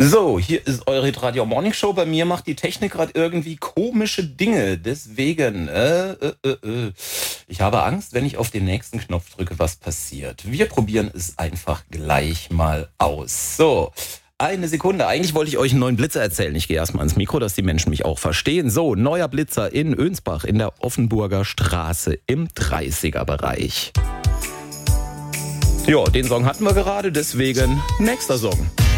So, hier ist eure Radio Morning Show. Bei mir macht die Technik gerade irgendwie komische Dinge. Deswegen, ich habe Angst, wenn ich auf den nächsten Knopf drücke, was passiert. Wir probieren es einfach gleich mal aus. So, eine Sekunde. Eigentlich wollte ich euch einen neuen Blitzer erzählen. Ich gehe erstmal ans Mikro, dass die Menschen mich auch verstehen. So, neuer Blitzer in Önsbach in der Offenburger Straße im 30er-Bereich. Ja, den Song hatten wir gerade, deswegen nächster Song.